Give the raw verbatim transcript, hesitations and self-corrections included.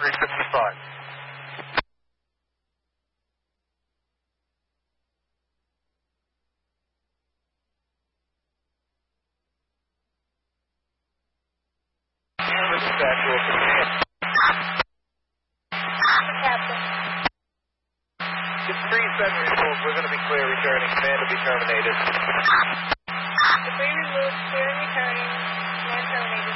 three fifty-five. It's three seven removed. We're going to be clear returning. Command will be terminated. Debris removed, clear and returning. Command terminated.